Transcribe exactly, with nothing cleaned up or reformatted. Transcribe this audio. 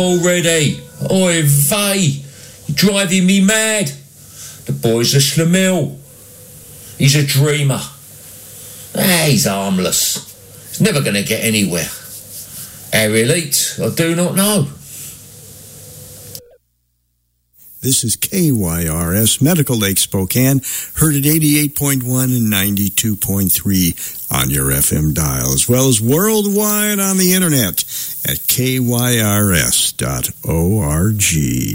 already. Oy vey, you're driving me mad. The boy's a schlemiel. He's a dreamer. Ah, he's harmless. He's never going to get anywhere. How he'll eat, I do not know. This is K Y R S, Medical Lake Spokane, heard at eighty-eight point one and ninety-two point three on your F M dial, as well as worldwide on the internet at K Y R S dot org.